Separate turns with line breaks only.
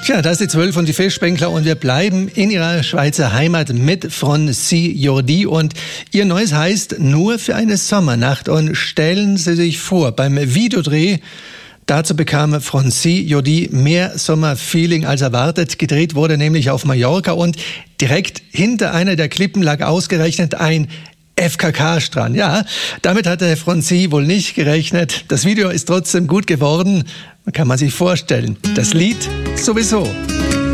Tja, das ist die 12 und die Fischbänkler und wir bleiben in ihrer Schweizer Heimat mit Francie Jordi und ihr Neues heißt Nur für eine Sommernacht und stellen Sie sich vor, beim Videodreh dazu bekam Francie Jordi mehr Sommerfeeling als erwartet. Gedreht wurde nämlich auf Mallorca und direkt hinter einer der Klippen lag ausgerechnet ein FKK-Strand. Ja, damit hatte Francie wohl nicht gerechnet. Das Video ist trotzdem gut geworden. Kann man sich vorstellen. Das Lied sowieso.